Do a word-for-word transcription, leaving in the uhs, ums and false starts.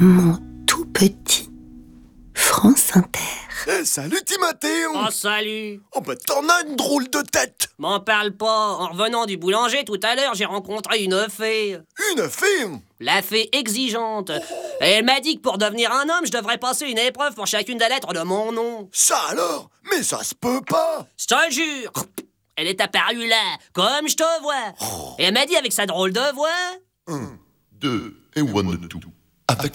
Mon tout petit France Inter. Eh, salut Timothée. Oh, salut. Oh bah t'en as une drôle de tête. M'en parle pas. En revenant du boulanger tout à l'heure, j'ai rencontré une fée. Une fée? La fée exigeante. Et elle m'a dit que pour devenir un homme, je devrais passer une épreuve pour chacune des lettres de mon nom. Ça alors? Mais ça se peut pas. Je te jure. Elle est apparue là, comme je te vois. Et elle m'a dit avec sa drôle de voix... Un, deux et one, two. Avec